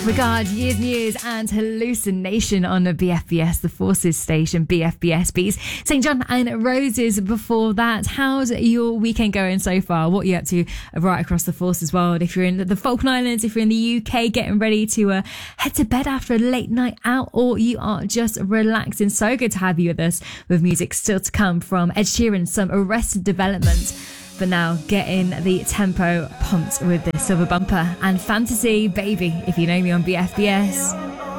Regard, Years News and Hallucination on the BFBS, the Forces station, BFBS Beats. St. John and Roses before that. How's your weekend going so far? What are you up to right across the Forces world? If you're in the Falkland Islands, if you're in the UK, getting ready to head to bed after a late night out, or you are just relaxing. So good to have you with us with music still to come from Ed Sheeran, some Arrested Development. But now, getting the tempo pumped with the Silver Bumper and Fantasy Baby, if you know me on BFBS.